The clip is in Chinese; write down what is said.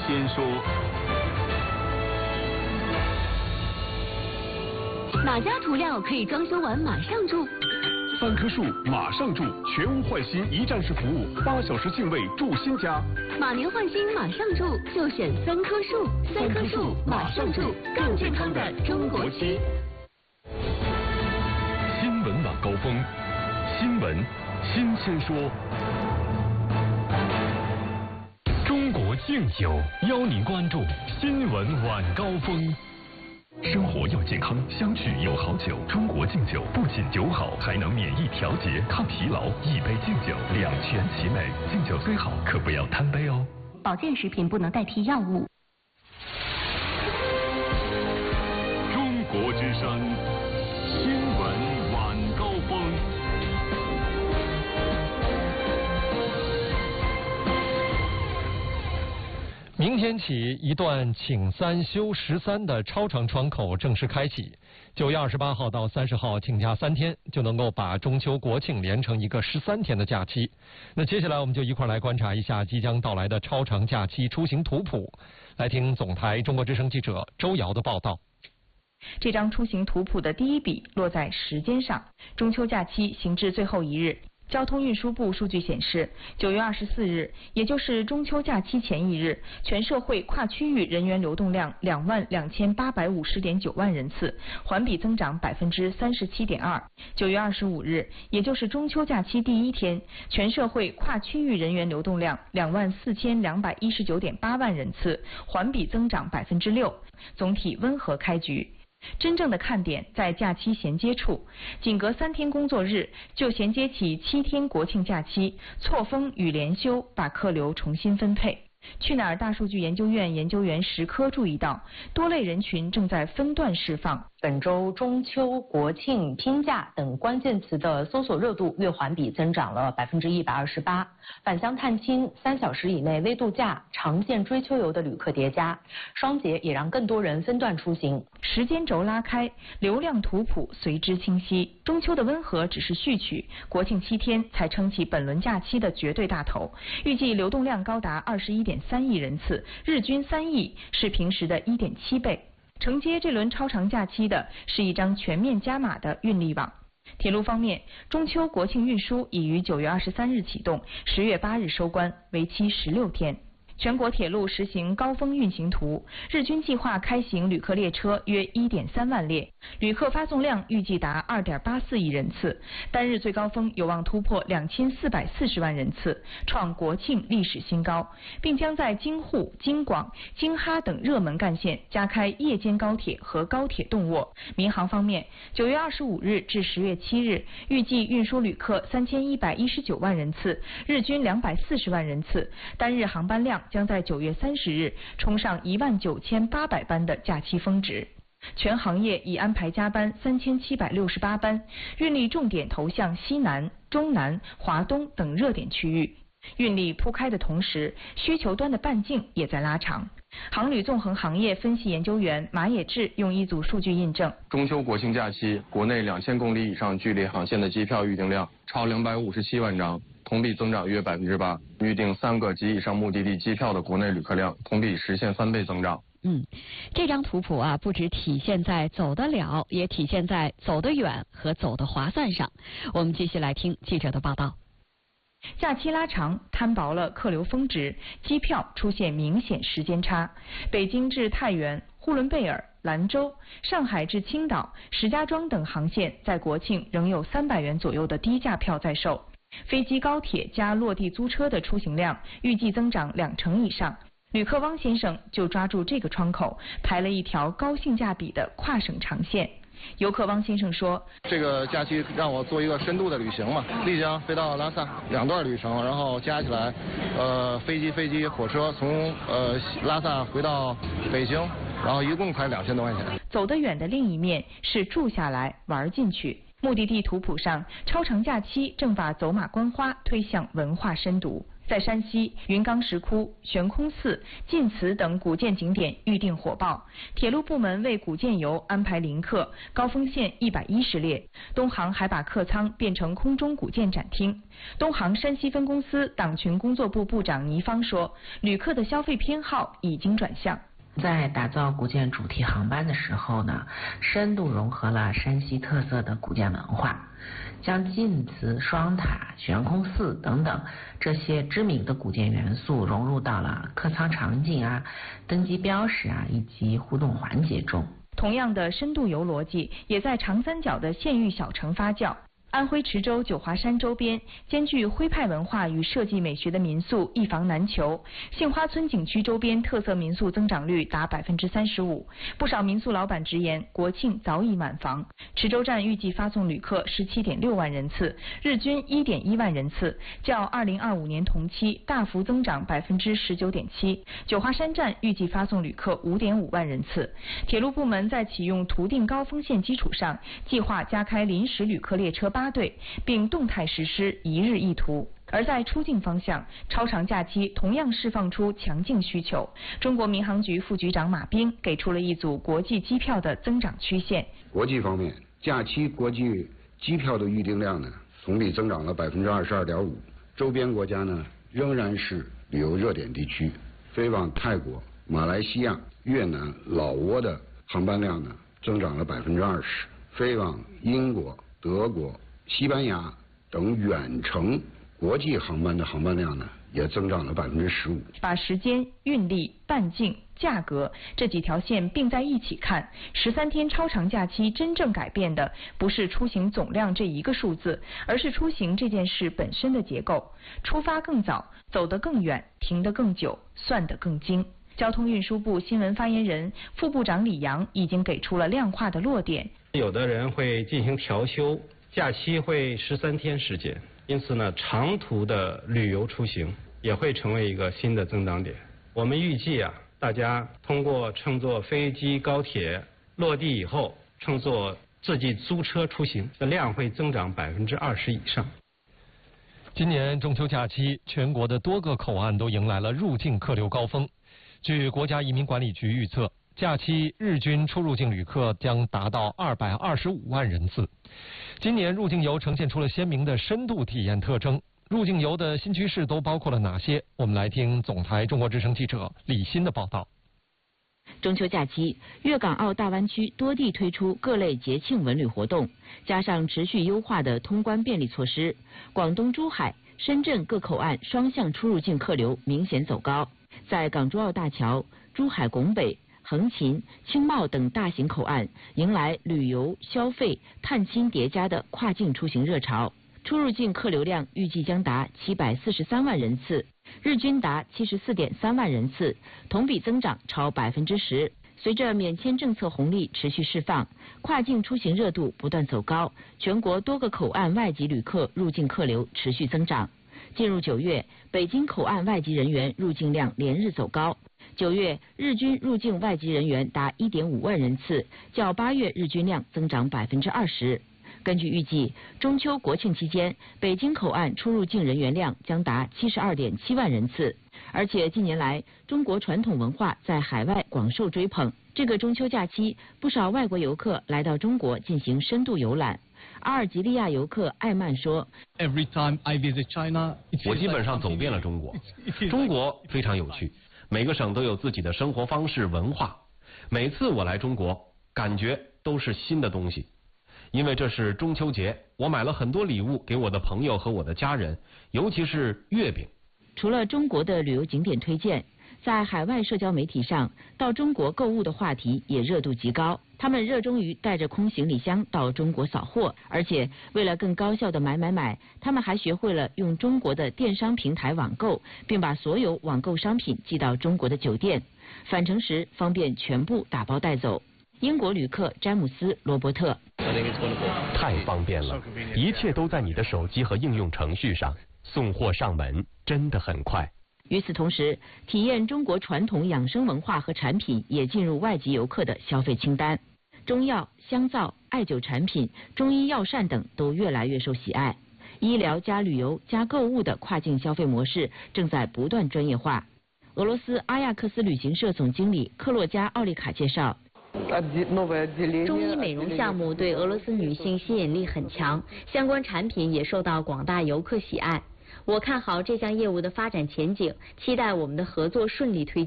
先说。 哪家涂料可以装修完马上住 ？3棵树马上住，全屋换新一站式服务，8小时净位住新家。 马年换新马上住，就选3棵树，3棵树马上住，更健康的中国区。 新闻晚高峰，新闻新鲜说。中国敬酒邀您关注新闻晚高峰。生活要健康，相聚有好酒。中国敬酒不仅酒好，还能免疫调节、抗疲劳。一杯敬酒，两全其美。敬酒虽好，可不要贪杯哦。 保健食品不能代替药物。 中国之声，新闻晚高峰。 明天起，一段请3休13的超长窗口正式开启。9月28号到30号请假3天，就能够把中秋国庆连成一个13天的假期。那接下来我们就一块来观察一下即将到来的超长假期出行图谱。来听总台中国之声记者周瑶的报道。 这张出行图谱的第一笔落在时间上，中秋假期行至最后一日。交通运输部数据显示，9月24日，也就是中秋假期前一日，全社会跨区域人员流动量22850.9万人次，环比增长37.2%。9月25日，也就是中秋假期第一天，全社会跨区域人员流动量24219.8万人次，环比增长6%，总体温和开局。真正的看点在假期衔接处，仅隔3天工作日就衔接起7天国庆假期，错峰与连休，把客流重新分配。去哪儿大数据研究院研究员石科注意到，多类人群正在分段释放。 本周中秋、国庆、拼假等关键词的搜索热度月环比增长了128%，返乡探亲、3小时以内微度假、长线追秋游的旅客叠加，双节也让更多人分段出行。 时间轴拉开，流量图谱随之清晰。中秋的温和只是序曲，国庆7天才撑起本轮假期的绝对大头。预计流动量高达21.3亿人次，日均3亿，是平时的1.7倍。承接这轮超长假期的是一张全面加码的运力网。铁路方面，中秋国庆运输已于9月23日启动，10月8日收官，为期16天。全国铁路实行高峰运行图，日均计划开行旅客列车约1.3万列，旅客发送量预计达2.84亿人次，单日最高峰有望突破2440万人次，创国庆历史新高，并将在京沪、京广、京哈等热门干线加开夜间高铁和高铁动卧。民航方面，9月25日至10月7日，预计运输旅客3119万人次，日均240万人次，单日航班量将在9月30日冲上19800班的假期峰值。全行业已安排加班3768班，运力重点投向西南、中南、华东等热点区域。运力铺开的同时，需求端的半径也在拉长。航旅纵横行业分析研究员马野志用一组数据印证， 中秋国庆假期，国内2000公里以上距离航线的机票预订量超257万张，同比增长约8%。预订3个及以上目的地机票的国内旅客量同比实现3倍增长。 这张图谱啊，不只体现在走得了，也体现在走得远和走得划算上。我们继续来听记者的报道。 假期拉长，摊薄了客流峰值，机票出现明显时间差。北京至太原、呼伦贝尔、兰州、上海至青岛、石家庄等航线在国庆仍有300元左右的低价票在售。飞机、高铁加落地租车的出行量预计增长20%以上。旅客汪先生就抓住这个窗口，排了一条高性价比的跨省长线。游客汪先生说：“ 这个假期让我做一个深度的旅行嘛，丽江飞到拉萨2段旅程，然后加起来，飞机、火车从拉萨回到北京，然后一共才2000多块钱。” 走得远的另一面是住下来玩进去。目的地图谱上，超长假期正把走马观花推向文化深度。 在山西，云冈石窟、悬空寺、晋祠等古建景点预订火爆，铁路部门为古建游安排临客，高峰线110列。东航还把客舱变成空中古建展厅。东航山西分公司党群工作部部长倪芳说，旅客的消费偏好已经转向。 在打造古建主题航班的时候呢，深度融合了山西特色的古建文化，将晋祠、双塔、悬空寺等等这些知名的古建元素融入到了客舱场景啊、登机标识啊以及互动环节中。 同样的深度游逻辑也在长三角的县域小城发酵。安徽池州九华山周边兼具徽派文化与设计美学的民宿一房难求，杏花村景区周边特色民宿增长率达35%，不少民宿老板直言，国庆早已满房。池州站预计发送旅客17.6万人次，日均1.1万人次，较2025年同期大幅增长19.7%。九华山站预计发送旅客5.5万人次。铁路部门在启用图定高峰线基础上，计划加开临时旅客列车8对，并动态实施1日1图。而在出境方向，超长假期同样释放出强劲需求。中国民航局副局长马斌给出了一组国际机票的增长曲线。 国际方面，假期国际机票的预订量呢，同比增长了22.5%。周边国家呢，仍然是旅游热点地区，飞往泰国、马来西亚、越南、老挝的航班量呢，增长了20%，飞往英国、德国、西班牙等远程国际航班的航班量呢，也增长了15%。 把时间、运力、半径、价格这几条线并在一起看，13天超长假期真正改变的不是出行总量这一个数字，而是出行这件事本身的结构。出发更早，走得更远，停得更久，算得更精。交通运输部新闻发言人、副部长李阳已经给出了量化的落点。 有的人会进行调休，假期会13天时间，因此呢，长途的旅游出行也会成为一个新的增长点。我们预计大家通过乘坐飞机、高铁落地以后，乘坐自己租车出行的量会增长20%以上。 今年中秋假期，全国的多个口岸都迎来了入境客流高峰。据国家移民管理局预测，假期日均出入境旅客将达到225万人次。今年入境游呈现出了鲜明的深度体验特征。入境游的新趋势都包括了哪些？我们来听总台中国之声记者李欣的报道。 中秋假期，粤港澳大湾区多地推出各类节庆文旅活动，加上持续优化的通关便利措施，广东珠海、深圳各口岸双向出入境客流明显走高。在港珠澳大桥、珠海拱北、横琴、青茂等大型口岸迎来旅游、消费、探亲叠加的跨境出行热潮，出入境客流量预计将达743万人次，日均达74.3万人次，同比增长超10%。随着免签政策红利持续释放，跨境出行热度不断走高，全国多个口岸外籍旅客入境客流持续增长。进入9月，北京口岸外籍人员入境量连日走高。9月日均入境外籍人员达1.5万人次，较8月日均量增长20%。根据预计，中秋国庆期间，北京口岸出入境人员量将达72.7万人次。而且近年来，中国传统文化在海外广受追捧。这个中秋假期，不少外国游客来到中国进行深度游览。阿尔及利亚游客艾曼说：“ 我基本上走遍了中国，中国非常有趣，每个省都有自己的生活方式、文化。每次我来中国，感觉都是新的东西。因为这是中秋节，我买了很多礼物给我的朋友和我的家人，尤其是月饼。” 除了中国的旅游景点推荐，在海外社交媒体上，到中国购物的话题也热度极高。他们热衷于带着空行李箱到中国扫货，而且为了更高效的买，他们还学会了用中国的电商平台网购，并把所有网购商品寄到中国的酒店，返程时方便全部打包带走。英国旅客詹姆斯·罗伯特：“ 太方便了，一切都在你的手机和应用程序上，送货上门真的很快。” 与此同时，体验中国传统养生文化和产品也进入外籍游客的消费清单。中药、香皂、艾灸产品、中医药膳等都越来越受喜爱。 医疗加旅游加购物的跨境消费模式正在不断专业化。俄罗斯阿亚克斯旅行社总经理克洛加奥利卡介绍。 中医美容项目对俄罗斯女性吸引力很强，相关产品也受到广大游客喜爱。我看好这项业务的发展前景，期待我们的合作顺利推进。